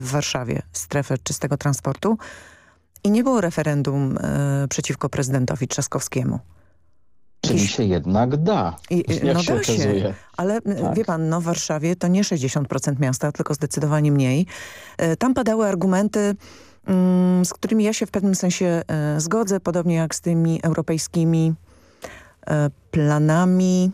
w Warszawie strefę czystego transportu i nie było referendum przeciwko prezydentowi Trzaskowskiemu. Czyli się jednak da, jak no się da się, okazuje. ale Tak. wie pan, no w Warszawie to nie 60% miasta, tylko zdecydowanie mniej. Tam padały argumenty, z którymi ja się w pewnym sensie zgodzę, podobnie jak z tymi europejskimi planami,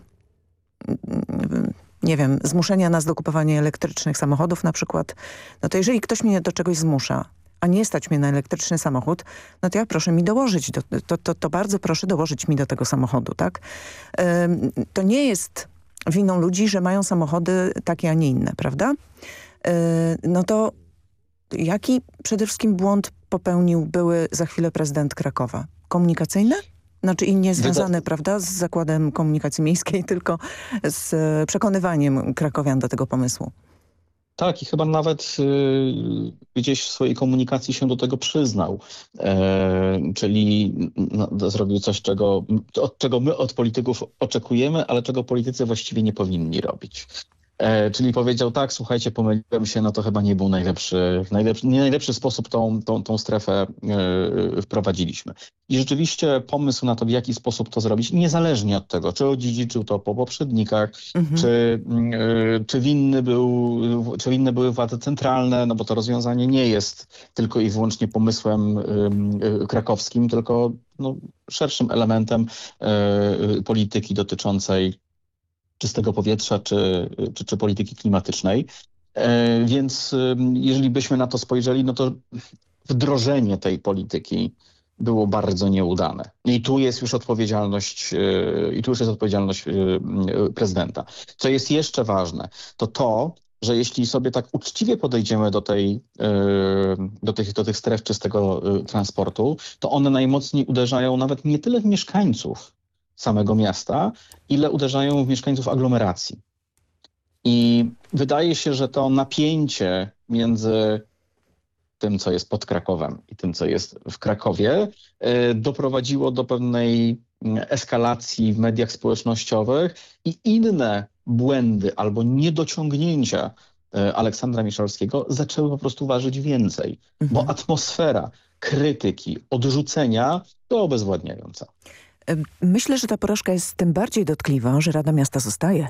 nie wiem, zmuszenia nas do kupowania elektrycznych samochodów na przykład. No to jeżeli ktoś mnie do czegoś zmusza, a nie stać mnie na elektryczny samochód, no to ja proszę mi dołożyć, to bardzo proszę dołożyć mi do tego samochodu, tak? To nie jest winą ludzi, że mają samochody takie, a nie inne, prawda? No to jaki przede wszystkim błąd popełnił były za chwilę prezydent Krakowa? Komunikacyjny? Znaczy i nie związane, prawda, z Zakładem Komunikacji Miejskiej, tylko z przekonywaniem krakowian do tego pomysłu. Tak, i chyba nawet gdzieś w swojej komunikacji się do tego przyznał. Czyli zrobił coś, czego my od polityków oczekujemy, ale czego politycy właściwie nie powinni robić. Czyli powiedział tak, słuchajcie, pomyliłem się, no to chyba nie był nie najlepszy sposób tą strefę wprowadziliśmy. I rzeczywiście pomysł na to, w jaki sposób to zrobić, niezależnie od tego, czy odziedziczył to po poprzednikach, czy winne były władze centralne, no bo to rozwiązanie nie jest tylko i wyłącznie pomysłem krakowskim, tylko szerszym elementem polityki dotyczącej czystego powietrza czy polityki klimatycznej. Więc jeżeli byśmy na to spojrzeli, no to wdrożenie tej polityki było bardzo nieudane. I tu jest już odpowiedzialność, prezydenta. Co jest jeszcze ważne, to, że jeśli sobie tak uczciwie podejdziemy do tych stref czystego transportu, to one najmocniej uderzają nawet nie tyle w mieszkańców samego miasta, ile uderzają w mieszkańców aglomeracji. I wydaje się, że to napięcie między tym, co jest pod Krakowem i tym, co jest w Krakowie, doprowadziło do pewnej eskalacji w mediach społecznościowych i inne błędy albo niedociągnięcia Aleksandra Miszalskiego zaczęły po prostu ważyć więcej, bo atmosfera krytyki, odrzucenia była obezwładniająca. Myślę, że ta porażka jest tym bardziej dotkliwa, że Rada Miasta zostaje.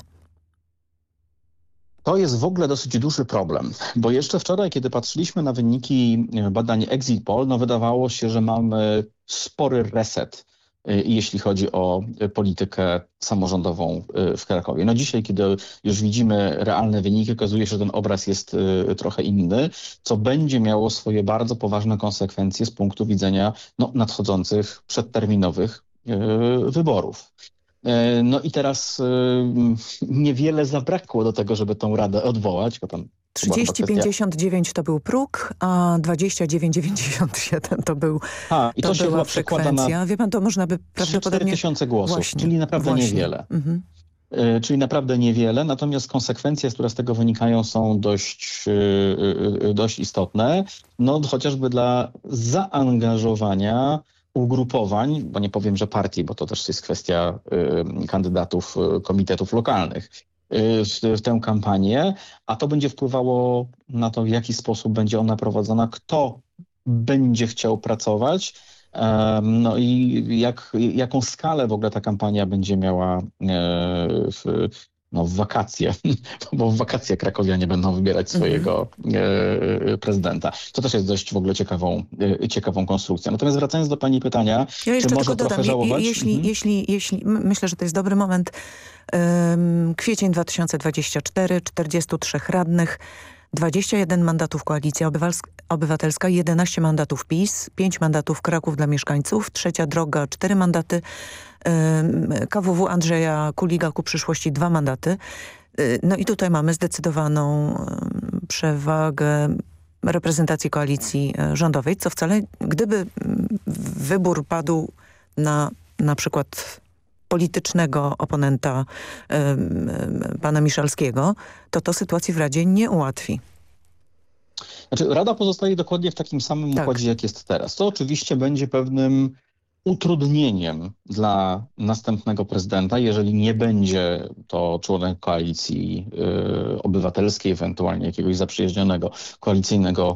To jest w ogóle dosyć duży problem, bo jeszcze wczoraj, kiedy patrzyliśmy na wyniki badań Exit Poll, wydawało się, że mamy spory reset, jeśli chodzi o politykę samorządową w Krakowie. No dzisiaj, kiedy już widzimy realne wyniki, okazuje się, że ten obraz jest trochę inny, co będzie miało swoje bardzo poważne konsekwencje z punktu widzenia nadchodzących przedterminowych wyborów. No i teraz niewiele zabrakło do tego, żeby tą radę odwołać. 30,59 to był próg, a 29,97 to to się była chyba przekłada na wie pan, to można by prawdopodobnie... 4000 głosów, czyli naprawdę niewiele. Czyli naprawdę niewiele, natomiast konsekwencje, które z tego wynikają, są dość istotne. Chociażby dla zaangażowania ugrupowań, bo nie powiem, że partii, bo to też jest kwestia kandydatów komitetów lokalnych w tę kampanię, a to będzie wpływało na to, w jaki sposób będzie ona prowadzona, kto będzie chciał pracować, i jaką skalę w ogóle ta kampania będzie miała w wakacje, bo w wakacje krakowianie będą wybierać swojego prezydenta. To też jest dość w ogóle ciekawą konstrukcją. Natomiast wracając do pani pytania, czy może trochę żałować? Jeśli myślę, że to jest dobry moment. Kwiecień 2024, 43 radnych, 21 mandatów Koalicji Obywatelska, 11 mandatów PiS, 5 mandatów Kraków dla mieszkańców, Trzecia Droga 4 mandaty, KWW Andrzeja Kuliga ku przyszłości 2 mandaty. No i tutaj mamy zdecydowaną przewagę reprezentacji koalicji rządowej, co wcale, gdyby wybór padł na przykład politycznego oponenta pana Miszalskiego, to sytuacji w Radzie nie ułatwi. Rada pozostaje dokładnie w takim samym układzie, jak jest teraz. To oczywiście będzie pewnym utrudnieniem dla następnego prezydenta, jeżeli nie będzie to członek koalicji obywatelskiej, ewentualnie jakiegoś zaprzyjaźnionego koalicyjnego